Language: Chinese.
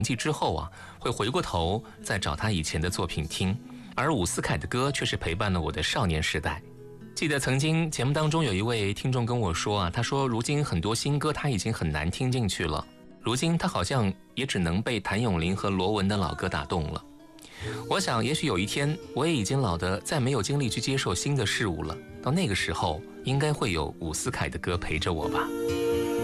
纪之后啊，会回过头再找他以前的作品听，而伍思凯的歌却是陪伴了我的少年时代。记得曾经节目当中有一位听众跟我说啊，他说如今很多新歌他已经很难听进去了，如今他好像也只能被谭咏麟和罗文的老歌打动了。我想也许有一天我也已经老得再没有精力去接受新的事物了，到那个时候应该会有伍思凯的歌陪着我吧。